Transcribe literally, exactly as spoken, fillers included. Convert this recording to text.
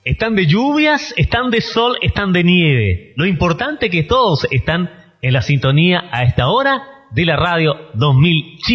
Están de lluvias, están de sol, están de nieve. Lo importante es que todos están en la sintonía a esta hora de la radio dos mil.